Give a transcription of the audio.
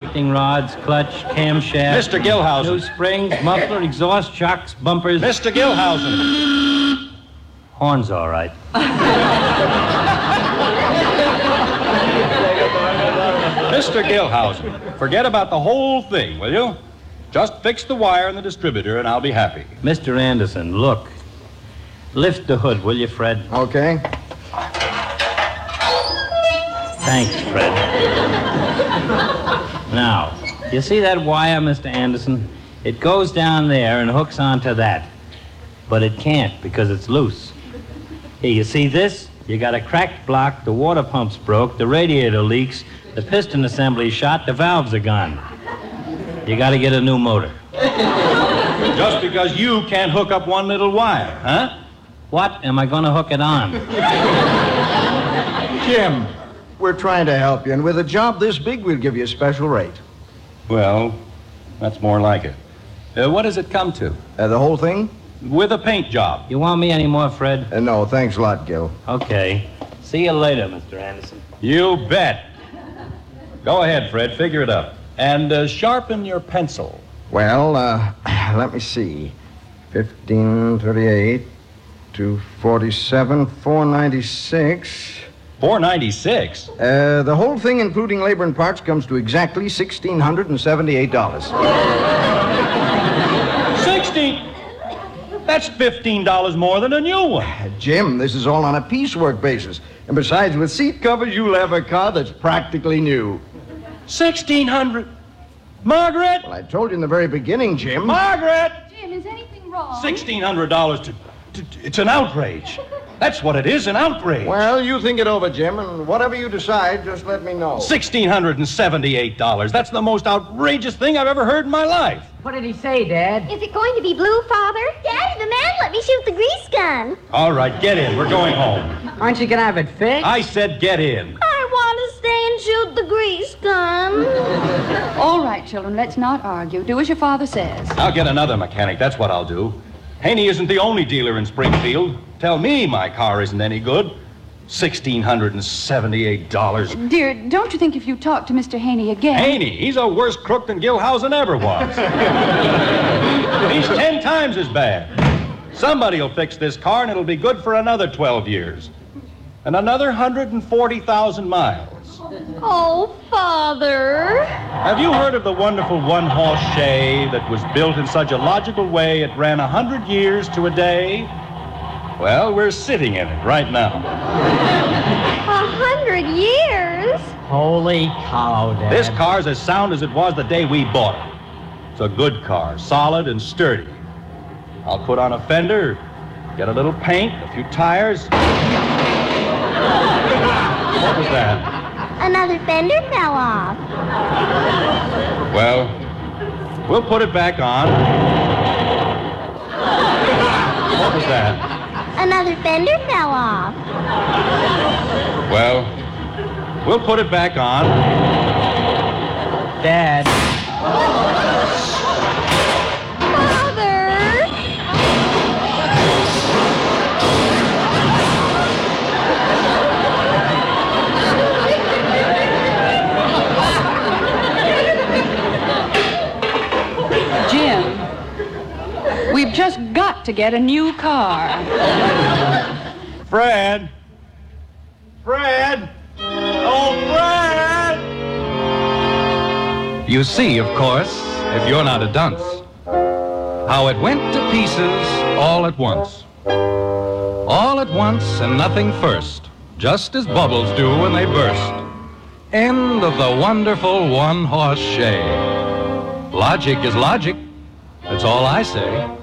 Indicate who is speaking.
Speaker 1: lifting rods, clutch, camshaft.
Speaker 2: Mr. Gilhausen.
Speaker 1: New springs, muffler, exhaust, shocks, bumpers.
Speaker 2: Mr. Gilhausen.
Speaker 1: Horn's all right.
Speaker 2: Mr. Gilhausen, forget about the whole thing, will you? Just fix the wire in the distributor and I'll be happy.
Speaker 1: Mr. Anderson, look. Lift the hood, will you, Fred?
Speaker 3: Okay.
Speaker 1: Thanks, Fred. Now, you see that wire, Mr. Anderson? It goes down there and hooks onto that. But it can't because it's loose. Here, you see this? You got a cracked block, the water pump's broke, the radiator leaks, the piston assembly's shot, the valves are gone. You got to get a new motor.
Speaker 2: Just because you can't hook up one little wire, huh?
Speaker 1: What am I going to hook it on?
Speaker 3: Jim, we're trying to help you, and with a job this big, we'll give you a special rate.
Speaker 2: Well, that's more like it. What does it come to?
Speaker 3: The whole thing?
Speaker 2: With a paint job.
Speaker 1: You want me anymore, Fred?
Speaker 3: No, thanks a lot, Gil.
Speaker 1: Okay. See you later, Mr. Anderson.
Speaker 2: You bet. Go ahead, Fred, figure it up. And sharpen your pencil.
Speaker 3: Well, let me see. 1538, 247, 496.
Speaker 2: 496?
Speaker 3: The whole thing, including labor and parts, comes to exactly $1,678.
Speaker 2: 16? That's $15 more than a new one.
Speaker 3: Jim, this is all on a piecework basis. And besides, with seat covers, you'll have a car that's practically new.
Speaker 2: 1,600? Margaret?
Speaker 3: Well, I told you in the very beginning, Jim.
Speaker 2: Margaret!
Speaker 4: Jim, is anything wrong?
Speaker 2: $1,600 to it's an outrage. That's what it is, an outrage.
Speaker 3: Well, you think it over, Jim, and whatever you decide, just let me know.
Speaker 2: $1,678. That's the most outrageous thing I've ever heard in my life.
Speaker 5: What did he say, Dad?
Speaker 6: Is it going to be blue, Father? Daddy, the man let me shoot the grease gun.
Speaker 2: All right, get in. We're going home.
Speaker 5: Aren't you going to have it fixed?
Speaker 2: I said get in.
Speaker 6: I want to stay and shoot the grease gun.
Speaker 4: All right, children, let's not argue. Do as your father says.
Speaker 2: I'll get another mechanic. That's what I'll do. Haney isn't the only dealer in Springfield. Tell me my car isn't any good. $1,678.
Speaker 4: Dear, don't you think if you talk to Mr. Haney again...
Speaker 2: Haney? He's a worse crook than Gilhausen ever was. He's 10 times as bad. Somebody will fix this car and it'll be good for another 12 years. And another 140,000 miles.
Speaker 6: Oh, Father.
Speaker 2: Have you heard of the wonderful one-horse shay that was built in such a logical way it ran 100 years to a day? Well, we're sitting in it right now.
Speaker 6: 100 years?
Speaker 5: Holy cow, Dad.
Speaker 2: This car's as sound as it was the day we bought it. It's a good car, solid and sturdy. I'll put on a fender, get a little paint, a few tires. What was that?
Speaker 6: Another fender fell off.
Speaker 2: Well, we'll put it back on. What was that?
Speaker 6: Another fender fell off.
Speaker 2: Well, we'll put it back on.
Speaker 5: Dad.
Speaker 6: Father!
Speaker 4: Jim, we've just got to get a new car.
Speaker 2: Fred! Fred! Oh, Fred!
Speaker 7: You see, of course, if you're not a dunce, how it went to pieces all at once. All at once and nothing first, just as bubbles do when they burst. End of the wonderful one-horse shay. Logic is logic. That's all I say.